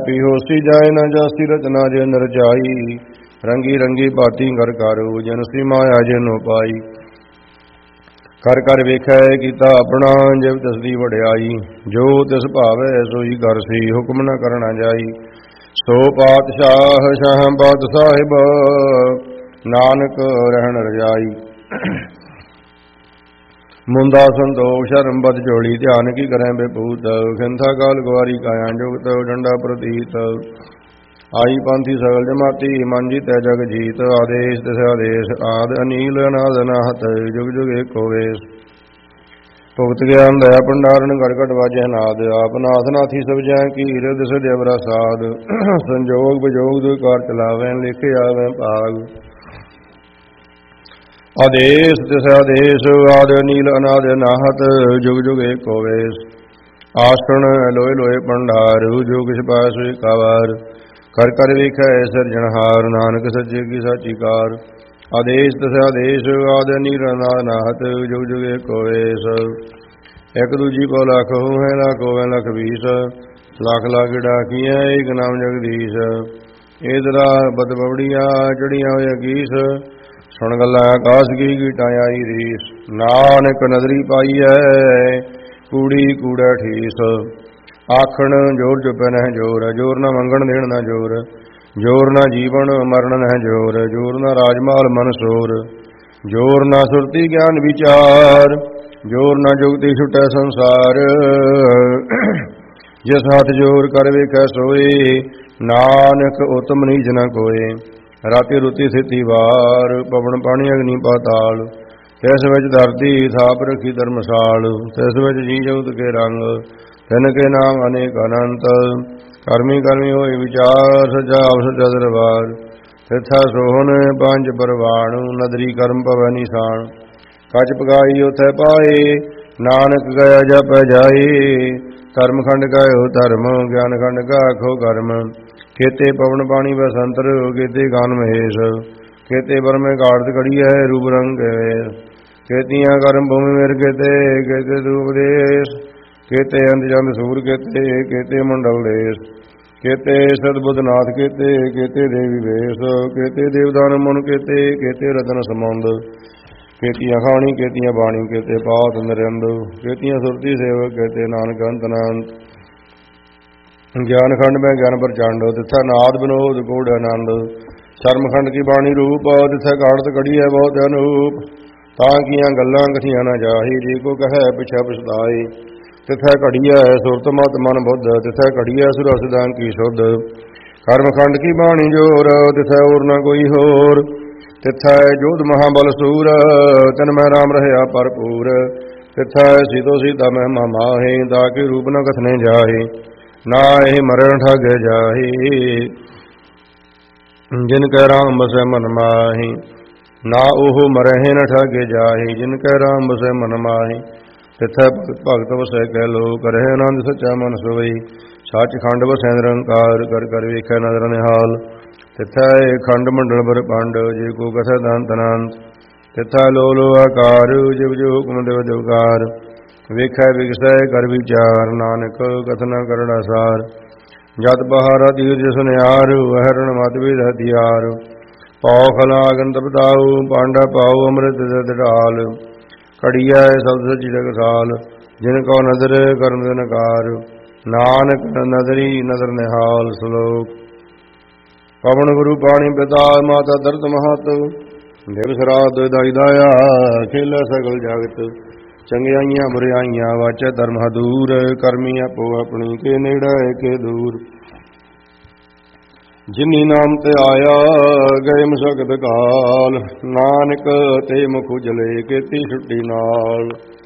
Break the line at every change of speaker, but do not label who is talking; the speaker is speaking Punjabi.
ਪਾਪੀ ਹੋਸੀ ਜਾਏ ਨਾ ਜਾਸੀ ਰਚਨਾ ਜੇ ਨਰਜਾਈ। ਰੰਗੀ ਰੰਗੀ ਭਾਤੀ ਕਰ ਕਾਰੂ ਜਨ ਸੀ ਮਾਇਆ ਜਿਨੋ ਪਾਈ। ਕਰ ਕਰ ਵੇਖੈ ਕੀਤਾ ਆਪਣਾ ਜਿਵ ਤਸਦੀ ਵਡਿਆਈ। ਜੋ ਤਿਸ ਭਾਵੈ ਸੋਈ ਕਰ ਸੀ ਹੁਕਮ ਨ ਕਰਨਾ ਜਾਈ। ਸੋ ਪਾਤਸ਼ਾਹ ਸ਼ਾਹ ਬਾਦ ਸਾਹਿਬ ਨਾਨਕ ਰਹਿਣ ਰਜਾਈ। ਮੁੰਦਾ ਸੰਤੋਖ ਸ਼ਰਮ ਬਦ ਜੋੜੀ ਧਿਆਨ ਕੀ ਕਰੈ ਬੇਪੂਤ। ਖਿੰਥਾ ਕਾਲ ਗੁਆਰੀ ਕਾਇਆ ਜੁਗਤ ਡੰਡਾ ਪ੍ਰਤੀਤ। ਆਈ ਪੰਥੀ ਸਗਲ ਜਮਾਤੀ ਮਨ ਜੀਤੈ ਜਗ ਜੀਤ। ਆਦੇਸ਼ ਤਿਸ ਆਦੇਸ਼ ਆਦ ਅਨੀਲ ਅਨਾਦ ਅਨਾਹਤ ਜੁਗ ਜੁਗ ਏਕੋ ਵੇਸ। ਭੁਗਤ ਗਿਆਨ ਦਇਆ ਭੰਡਾਰਨ ਘਟ ਘਟ ਵਾਜੈ ਨਾਦ। ਆਪ ਨਾਥ ਨਾਥੀ ਸਭ ਜੈ ਕੀ ਹਿਰਦਿ ਸਿਧ ਅਵਰਾ ਸਾਧ। ਸੰਜੋਗ ਵਿਜੋਗ ਦੁਇ ਕਾਰ ਚਲਾਵੈ ਲਿਖੇ ਆਵੈ ਭਾਗ। ਆਦੇਸ਼ ਤਿਸ ਆਦੇਸ਼ ਆਦ ਅਨੀਲ ਅਨਾਦ ਅਨਾਹਤ ਜੁਗ ਜੁਗ ਏਕੋ ਵੇਸ। ਆਸਣ ਲੋਏ ਲੋਏ ਭੰਡਾਰ ਜੋ ਕਿਛ ਪਾਇ ਸੋਇ ਕਾਵਾਰ। ਕਰ ਕਰ ਵੇਖੈ ਸਿਰਜਣਹਾਰ ਨਾਨਕ ਸੱਚੇ ਕੀ ਸਾਚੀ ਕਾਰ। ਆਦੇਸ਼ ਤਿਸ ਆਦੇਸ਼ ਆਦ ਅਨੀਲ ਅਨਾਦ ਅਨਾਹਤ ਜੁਗ ਜੁਗ ਏਕੋ ਵੇਸ। ਇਕ ਦੂਜੀ ਪਉ ਲੱਖ ਹੋਇ ਲੱਖ ਹੋਵੈ ਲੱਖ ਵੀਸ। ਲੱਖ ਲੱਖ ਡਾਕੀਐ ਏਕ ਨਾਮ ਜਗਦੀਸ਼। ਏਦਰਾ ਬਦ ਬਵੜੀਆਂ ਚੜੀਆਂ ਹੋਇ ਅਕੀਸ। ਸੁਣ ਗੱਲਾਂ ਆਕਾਸ ਕੀ ਗੀਟਾਂ ਆਈ ਰੀਸ। ਨਾਨਕ ਨਦਰੀ ਪਾਈਐ ਕੂੜੀ ਕੂੜਾ ਠੀਸ। ਆਖਣ ਜੋਰ ਚੁਪੈ ਨਹਿ ਜੋਰ। ਜੋਰ ਨਾ ਮੰਗਣ ਦੇਣ ਨਾ ਜੋਰ। ਜੋਰ ਨਾ ਜੀਵਨ ਮਰਨ ਨਹਿ ਜੋਰ। ਜੋਰ ਨਾ ਰਾਜਮਾਲ ਮਨ ਸੋਰ। ਜੋਰ ਨਾ ਸੁਰਤੀ ਗਿਆਨ ਵਿਚਾਰ। ਜੋਰ ਨਾ ਜੁਗਤੀ ਛੁਟੈ ਸੰਸਾਰ। ਜਿਸ ਹੱਥ ਜੋਰ ਕਰ ਵੇਖੈ ਸੋਏ। ਨਾਨਕ ਉਤਮ ਨੀਚ ਨ ਕੋਏ। ਰਾਤੀ ਰੁਤੀ ਸਿੱਧੀ ਵਾਰ ਪਵਨ ਪਾਣੀ ਅਗਨੀ ਪਾਤਾਲ। ਤਿਸ ਵਿੱਚ ਧਰਤੀ ਥਾਪ ਰਖੀ ਧਰਮਸਾਲ। ਤਿਸ ਵਿੱਚ ਜੀ ਜਗਤ ਕੇ ਰੰਗ ਤਿਨ ਕੇ ਨਾਮ ਅਨੇਕ ਅਨੰਤ। ਕਰਮੀ ਕਰਮੀ ਹੋਏ ਵਿਚਾਰ ਸੱਚਾ ਆਪ ਸੱਚਾ ਦਰਬਾਰ। ਤਿਥੈ ਸੋਹਨ ਪੰਜ ਪਰਵਾਣ ਨਦਰੀ ਕਰਮ ਭਵੈ ਨਿਸ਼ਾਨ। ਕਛ ਪਗਾਈ ਉਥੈ ਪਾਏ ਨਾਨਕ ਗਿਆ ਜਪੈ ਜਾਏ। ਧਰਮ ਖੰਡ ਕਹਿਓ ਧਰਮ ਗਿਆਨ ਖੰਡ ਕਾਖੋ ਕਰਮ। ਖੇਤੇ ਪਵਨ ਪਾਣੀ ਬਸੰਤਰ ਕੇਤੇ ਗਾਨ ਮਹੇਸ਼। ਕੇਤੇ ਬਰਮੇ ਘਾੜਤ ਘੜੀਐ ਰੂਪ ਰੰਗ ਕੇਤੀਆਂ ਕਰਮ ਭੂਮਿ ਮੇਰ ਕੇਤੇ ਕੇਤੇ ਦੂਪ ਦੇਸ਼। ਕੇਤੇ ਅੰਧ ਜੰਦ ਸੂਰ ਕੇਤੇ ਕੇਤੇ ਮੰਡਲ ਦੇਸ਼। ਕੇਤੇ ਸਤਬੁੱਧ ਨਾਥ ਕੇਤੇ ਕੇਤੇ ਦੇਵੀ ਵੇਸ਼। ਕੇਤੇ ਦੇਵਦਾਨ ਮਨ ਕੇਤੇ ਕੇਤੇ ਰਤਨ ਸਮੁੰਦ। ਕੇਤੀਆਂ ਖਾਣੀ ਕੇਤੀਆਂ ਬਾਣੀ ਕੇਤੇ ਪਾਤ ਨਰਿੰਦ। ਕੇਤੀਆਂ ਸੁਰਤੀ ਸੇਵਕ ਕੇਤੇ ਨਾਨਕ ਅੰਤ ਅਨੰਤ। ਗਿਆਨ ਖੰਡ ਮੈਂ ਗਿਆਨ ਪ੍ਰਚੰਡ ਤਿਥੈ ਨਾਦ ਵਿਨੋਦ ਗੂੜ ਆਨੰਦ। ਸ਼ਰਮ ਖੰਡ ਕੀ ਬਾਣੀ ਰੂਪ ਤਿਥੈ ਘਾੜਤ ਘੜੀਐ ਬਹੁਤ ਅਨੂਪ। ਤਾਂ ਕੀਆਂ ਗੱਲਾਂ ਕਥੀਆਂ ਨਾ ਜਾਹੀ ਜੇ ਕੋ ਕਹੈ ਪਿਛੈ ਪਛਤਾਈ। ਤਿਥੈ ਘੜੀਐ ਸੁਰਤ ਮਤ ਮਨ ਬੁੱਧ। ਤਿਥੈ ਘੜੀਐ ਸੁਰ ਸਦਾ ਕੀ ਸੁਧ। ਕਰਮ ਖੰਡ ਕੀ ਬਾਣੀ ਜੋਰ ਤਿਥੈ ਹੋਰ ਨਾ ਕੋਈ ਹੋਰ। ਤਿਥੈ ਜੋਧ ਮਹਾਬਲ ਸੂਰ ਤਿਨ ਮੈਂ ਰਾਮ ਰਹਿਆ ਭਰਪੂਰ। ਤਿਥੈ ਸੀਤੋ ਸੀਤਾ ਮਹਿਮਾ ਮਾਹੇ ਤਾ ਕੇ ਰੂਪ ਨ ਕਥਨੇ ਜਾਹੇ। ਨਾ ਇਹ ਮਰਨ ਠਗ ਜਾਹੀ ਜਿਨ ਕੈ ਰਾਮ ਬਸੈ ਮਨ ਮਾਹੀ। ਨਾ ਉਹ ਮਰਹਿ ਨ ਠਗ ਜਾਹੀ ਜਿਨ ਕੈ ਰਾਮ ਬਸੈ ਮਨ ਮਾਹੀ। ਤਿਥੈ ਭਗਤ ਵਸੈ ਕੈ ਲੋ ਕਰਹਿ ਆਨੰਦ ਸੱਚਾ ਮਨ ਸੋਈ। ਸੱਚ ਖੰਡ ਵਸੈ ਨਿਰੰਕਾਰ ਕਰ ਕਰ ਵੇਖੈ ਨਦਰ ਨਿਹਾਲ। ਤਿਥੈ ਖੰਡ ਮੰਡਲ ਬਰ ਪੰਡ ਜੇ ਕੋ ਕਥੈ ਦੰਤ ਅਨੰਤ। ਤਿਥੈ ਲੋ ਲੋ ਆਕਾਰ ਜਿਵ ਜੋ ਹੁਕਮ ਦਿਵ ਦਿਵਕਾਰ। ਵੇਖੈ ਵਿਗਸੈ ਕਰ ਵਿਚਾਰ ਨਾਨਕ ਕਥਨਾ ਕਰੜਾ ਸਾਰ। ਜਤ ਬਹਾਰਾ ਤੀਰਜ ਸੁਨਿਆਰ ਵਹਿਰਣ ਮਤ ਵਿਦ ਹਥਿਆਰ। ਪਉ ਖਲਾਗਨ ਤਪਤਾਉ ਪਾਂਡਾ ਪਾਉ ਅੰਮ੍ਰਿਤ ਢਾਲ। ਘੜੀਐ ਸਬਦ ਸੱਚੀ ਟਕਸਾਲ ਜਿਨ ਕਉ ਨਦਰ ਕਰਮ ਦਿਨਕਾਰ। ਨਾਨਕ ਨਦਰੀ ਨਦਰ ਨਿਹਾਲ। ਸ਼ਲੋਕ ਪਵਨ ਗੁਰੂ ਪਾਣੀ ਪਿਤਾ ਮਾਤਾ ਦਰਦ ਮਹਤ। ਦਿਵਸ ਰਾਤ ਦਾਈ ਦਾਇਆ ਖੇਲਾ ਸਗਲ ਜਗਤ। ਚੰਗਿਆਈਆਂ ਬੁਰਿਆਈਆਂ ਵਾਚੈ ਧਰਮ ਹਦੂਰ। ਕਰਮੀ ਆਪੋ ਆਪਣੀ ਕੇ ਨੇੜੇ ਕੇ ਦੂਰ। ਜਿਨੀ ਨਾਮ ਤੇ ਆਇਆ ਗਏ ਮੁਸਕਤ ਕਾਲ। ਨਾਨਕ ਤੇ ਮੁਖ ਉਜਲੇ ਕੀਤੀ ਛੁੱਟੀ ਨਾਲ।